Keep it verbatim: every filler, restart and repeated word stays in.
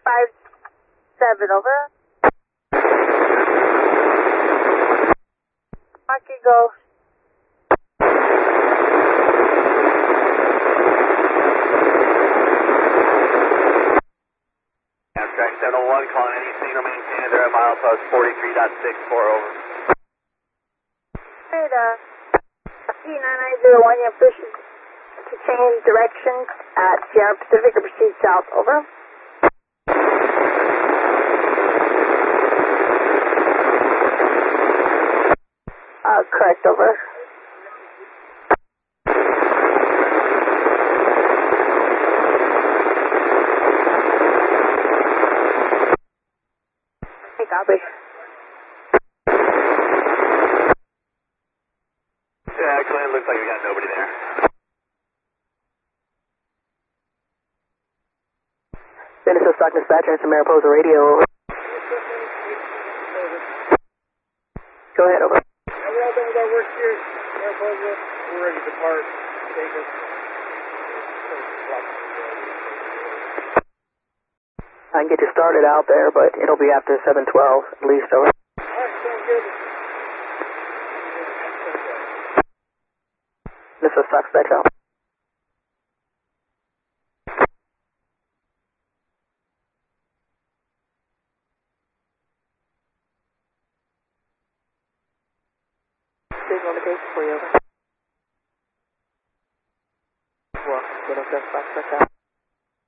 five seven, over. Monkey go. Abstract seven oh one, calling any signal maintained there at milepost forty-three point six four, over. Hey, uh, P nine nine zero one, you have permission to change direction at Sierra Pacific or proceed south, over. Uh, correct, over. Hey, copy. Yeah, actually, it looks like we got nobody there. Genesis Stock Dispatcher, it's a Mariposa radio, over. Go ahead, over. We're all done with our work here. Mariposa, we're ready to depart. Take us. I can get you started out there, but it'll be after seven twelve, at least, over. Alright, sounds good. This is Stock Dispatcher. Signal indication for you, over. Well, Genesis Stock Dispatcher.